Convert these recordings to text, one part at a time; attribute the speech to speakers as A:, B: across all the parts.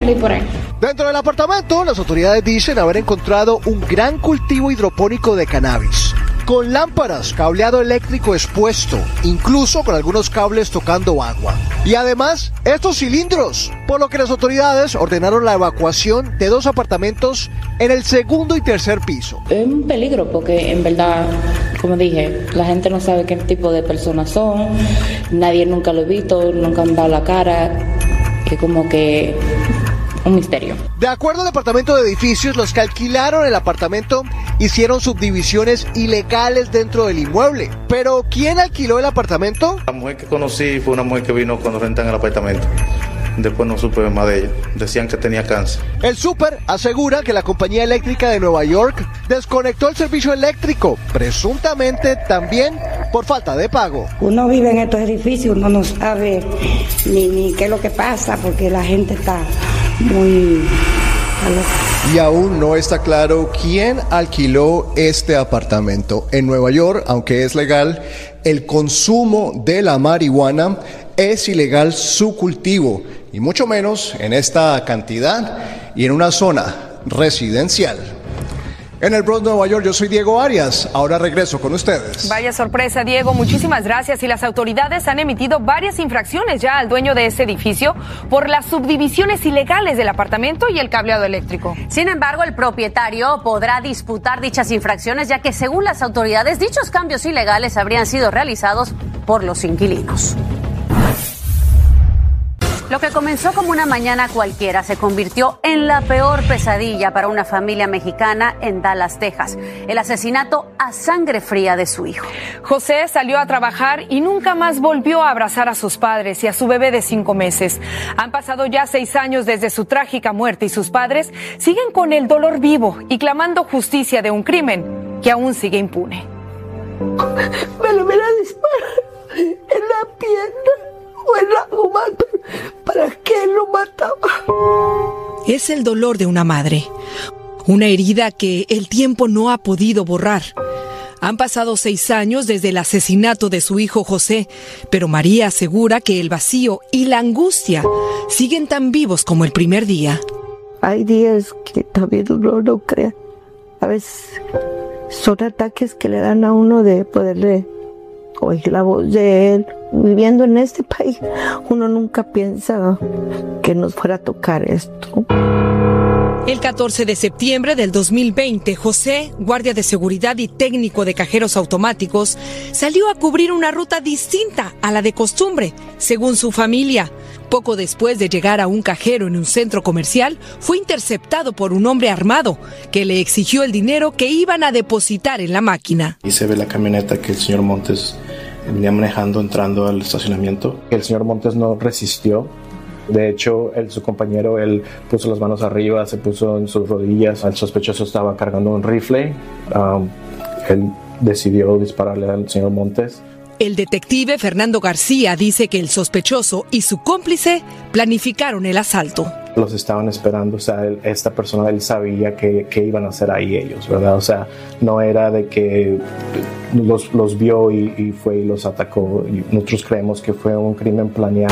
A: Henry por ahí.
B: Dentro del apartamento, las autoridades dicen haber encontrado un gran cultivo hidropónico de cannabis, con lámparas, cableado eléctrico expuesto, incluso con algunos cables tocando agua. Y además, estos cilindros, por lo que las autoridades ordenaron la evacuación de 2 apartamentos en el segundo y tercer piso.
A: Es un peligro porque en verdad, como dije, la gente no sabe qué tipo de personas son, nadie nunca lo ha visto, nunca han dado la cara, es como que un misterio.
B: De acuerdo al departamento de edificios, los que alquilaron el apartamento hicieron subdivisiones ilegales dentro del inmueble. Pero ¿quién alquiló el apartamento?
C: La mujer que conocí fue una mujer que vino cuando rentan el apartamento. Después no supe más de ella. Decían que tenía cáncer.
B: El súper asegura que la compañía eléctrica de Nueva York desconectó el servicio eléctrico, presuntamente también por falta de pago.
D: Uno vive en estos edificios, uno no sabe ni qué es lo que pasa, porque la gente está muy...
E: Y aún no está claro quién alquiló este apartamento. En Nueva York, aunque es legal el consumo de la marihuana, es ilegal su cultivo, y mucho menos en esta cantidad y en una zona residencial. En el Bronx, Nueva York, yo soy Diego Arias. Ahora regreso con ustedes.
F: Vaya sorpresa, Diego. Muchísimas gracias. Y las autoridades han emitido varias infracciones ya al dueño de ese edificio por las subdivisiones ilegales del apartamento y el cableado eléctrico.
G: Sin embargo, el propietario podrá disputar dichas infracciones, ya que según las autoridades, dichos cambios ilegales habrían sido realizados por los inquilinos. Lo que comenzó como una mañana cualquiera se convirtió en la peor pesadilla para una familia mexicana en Dallas, Texas. El asesinato a sangre fría de su hijo.
F: José salió a trabajar y nunca más volvió a abrazar a sus padres y a su bebé de 5 meses. Han pasado ya 6 años desde su trágica muerte y sus padres siguen con el dolor vivo y clamando justicia de un crimen que aún sigue impune.
H: Me lo hubiera disparado en la pierna o en la goma. ¿Para qué lo mataba?
I: Es el dolor de una madre, una herida que el tiempo no ha podido borrar. Han pasado 6 años desde el asesinato de su hijo José, pero María asegura que el vacío y la angustia siguen tan vivos como el primer día.
H: Hay días que también uno no cree. A veces son ataques que le dan a uno de poderle oír la voz de él. Viviendo en este país, uno nunca piensa que nos fuera a tocar esto.
I: El 14 de septiembre del 2020, José, guardia de seguridad y técnico de cajeros automáticos, salió a cubrir una ruta distinta a la de costumbre, según su familia. Poco después de llegar a un cajero en un centro comercial, fue interceptado por un hombre armado que le exigió el dinero que iban a depositar en la máquina.
J: Y se ve la camioneta que el señor Montes venía manejando entrando al estacionamiento. El señor Montes no resistió. De hecho, su compañero, él puso las manos arriba, se puso en sus rodillas. El sospechoso estaba cargando un rifle. Él decidió dispararle al señor Montes.
I: El detective Fernando García dice que el sospechoso y su cómplice planificaron el asalto.
J: Los estaban esperando, o sea, esta persona, él sabía que iban a hacer ahí ellos, ¿verdad? O sea, no era de que los vio y fue y los atacó. Nosotros creemos que fue un crimen planeado.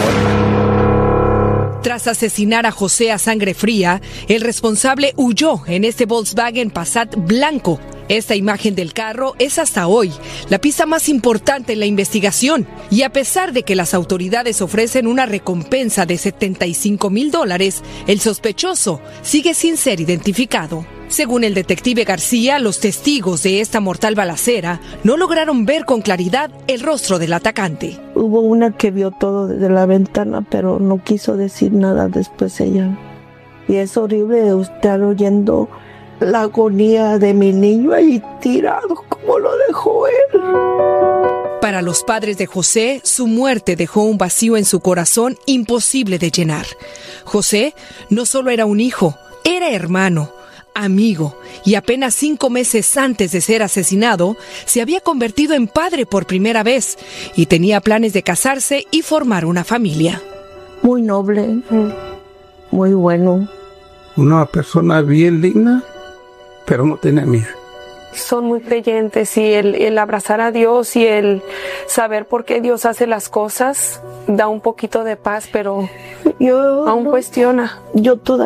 I: Tras asesinar a José a sangre fría, el responsable huyó en este Volkswagen Passat blanco. Esta imagen del carro es hasta hoy la pista más importante en la investigación. Y a pesar de que las autoridades ofrecen una recompensa de $75,000, el sospechoso sigue sin ser identificado. Según el detective García, los testigos de esta mortal balacera no lograron ver con claridad el rostro del atacante.
H: Hubo una que vio todo desde la ventana, pero no quiso decir nada después ella. Y es horrible estar oyendo la agonía de mi niño ahí tirado como lo dejó él.
I: Para los padres de José, su muerte dejó un vacío en su corazón imposible de llenar. José no solo era un hijo, era hermano, amigo, y apenas 5 meses antes de ser asesinado, se había convertido en padre por primera vez y tenía planes de casarse y formar una familia.
H: Muy noble, muy bueno.
K: Una persona bien digna, pero no tenía miedo.
L: Son muy creyentes y el abrazar a Dios y el saber por qué Dios hace las cosas da un poquito de paz, pero aún cuestiona.
H: Yo